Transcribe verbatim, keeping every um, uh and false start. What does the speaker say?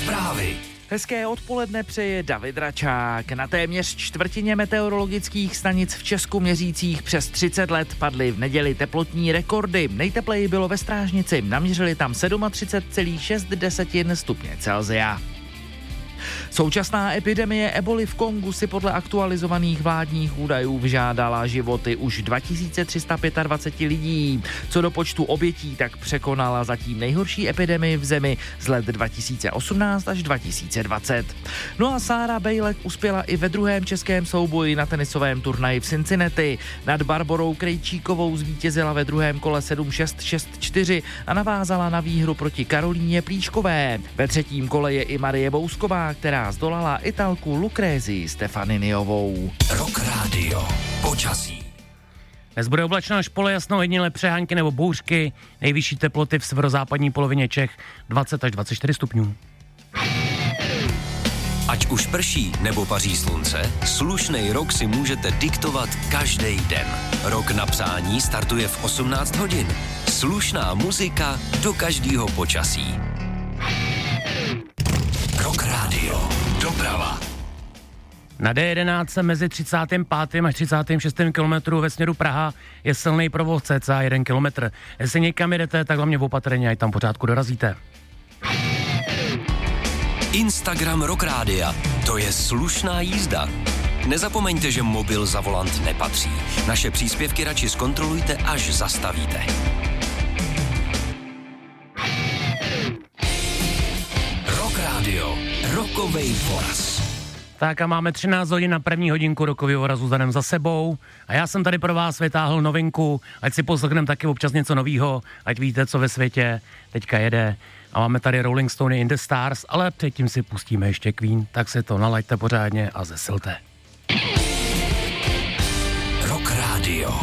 Zprávy. Hezké odpoledne přeje David Račák. Na téměř čtvrtině meteorologických stanic v Česku měřících přes třicet let padly v neděli teplotní rekordy. Nejtepleji bylo ve Strážnici, naměřili tam třicet sedm celá šest stupně Celsia. Současná epidemie eboli v Kongu si podle aktualizovaných vládních údajů vyžádala životy už dva tisíce tři sta dvacet pět lidí. Co do počtu obětí, tak překonala zatím nejhorší epidemii v zemi z let dva tisíce osmnáct až dva tisíce dvacet. No a Sára Bejlek uspěla i ve druhém českém souboji na tenisovém turnaji v Cincinnati. Nad Barborou Krejčíkovou zvítězila ve druhém kole sedm šest šest čtyři a navázala na výhru proti Karolíně Plíškové. Ve třetím kole je i Marie Bousková, která zdolala Italku Lucrézii Stefaniniovou. Rock Radio. Počasí. Dnes bude oblačno až polojasno, ojedinělé přehánky nebo bouřky. Nejvyšší teploty v severozápadní polovině Čech dvacet až dvacet čtyři stupňů. Ať už prší nebo paří slunce, slušnej rok si můžete diktovat každý den. Rok na přání startuje v osmnáct hodin. Slušná muzika do každého počasí. Rock Radio. Doprava. Na D jedenáct mezi třicátým pátým až třicátým šestým kilometru ve směru Praha je silný provoz cca jeden kilometr. Jestli někam jedete, tak hlavně opatrně, ať tam pořádku dorazíte. Instagram Rock Rádia. To je slušná jízda. Nezapomeňte, že mobil za volant nepatří. Naše příspěvky radši zkontrolujte, až zastavíte. Rock Radio. Rokovej voraz. Tak a máme třináct hodin na první hodinku rokového vorazu s Danem za sebou. A já jsem tady pro vás vytáhl novinku, ať si poslechneme taky občas něco novýho, ať víte, co ve světě teďka jede. A máme tady Rolling Stone in the Stars, ale předtím si pustíme ještě Queen, tak si to nalaďte pořádně a zesilte. Rock Radio.